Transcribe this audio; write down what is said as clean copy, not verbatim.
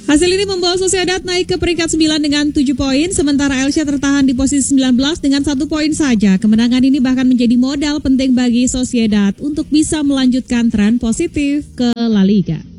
Hasil ini membawa Sociedad naik ke peringkat 9 dengan 7 poin, sementara Elche tertahan di posisi 19 dengan 1 poin saja. Kemenangan ini bahkan menjadi modal penting bagi Sociedad untuk bisa melanjutkan tren positif ke La Liga.